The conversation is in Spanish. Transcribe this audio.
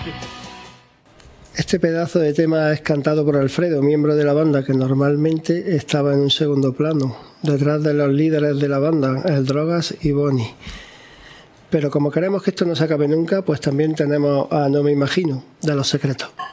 Este pedazo de tema es cantado por Alfredo, miembro de la banda, que normalmente estaba en un segundo plano, detrás de los líderes de la banda, el Drogas y Bonnie. Pero como queremos que esto no se acabe nunca, pues también tenemos a No Me Imagino, de Los Secretos.